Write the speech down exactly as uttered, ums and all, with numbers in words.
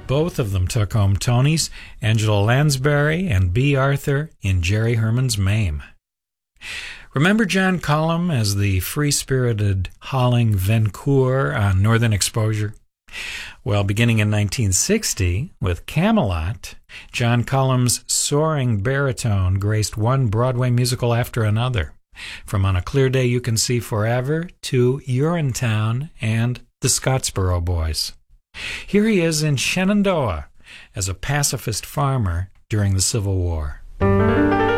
Both of them took home Tonys, Angela Lansbury and Bea Arthur in Jerry Herman's Mame. Remember John Cullum as the free-spirited Holling Vencour on Northern Exposure? Well, beginning in nineteen sixty, with Camelot, John Cullum's soaring baritone graced one Broadway musical after another, from On a Clear Day You Can See Forever to Urinetown and The Scottsboro Boys. Here he is in Shenandoah as a pacifist farmer during the Civil War.